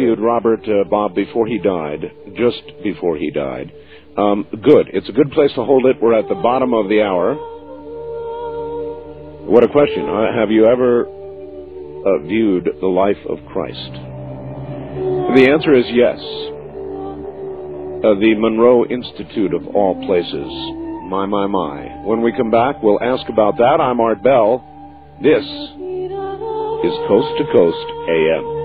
interviewed Robert Bob before he died, just before he died. Good. It's a good place to hold it. We're at the bottom of the hour. What a question. Have you ever viewed the life of Christ? The answer is yes. The Monroe Institute of all places. My. When we come back, we'll ask about that. I'm Art Bell. This is Coast to Coast AM.